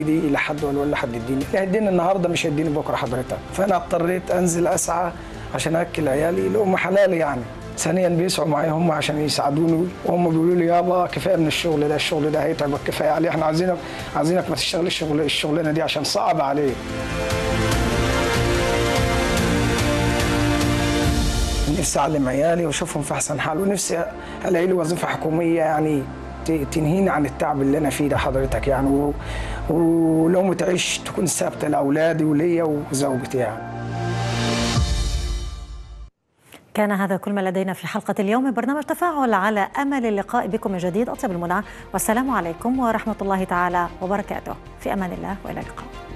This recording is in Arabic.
دي لحد ولا حد يديني، اللي هيديني النهارده مش هيديني بكره حضرتك. فانا اضطريت انزل اسعى عشان اكل عيالي لقمه حلال يعني. ثانيا بيسعوا معايا هم عشان يساعدوني، وهم بيقولوا لي يابا كفايه من الشغل ده، الشغل ده هيتعبك، كفايه عليه، احنا عايزينك ما تشتغلش الشغلانه دي عشان صعب عليك. نفسي اعلم عيالي واشوفهم في احسن حال، ونفسي الاقي لي وظيفه حكوميه يعني تنهيني عن التعب اللي انا فيه ده حضرتك يعني، ولو متعيش تكون ثابته لاولادي وليا وزوجتي يعني. كان هذا كل ما لدينا في حلقة اليوم من برنامج تفاعل، على أمل اللقاء بكم من جديد. أطيب المنى والسلام عليكم ورحمة الله تعالى وبركاته. في أمان الله وإلى اللقاء.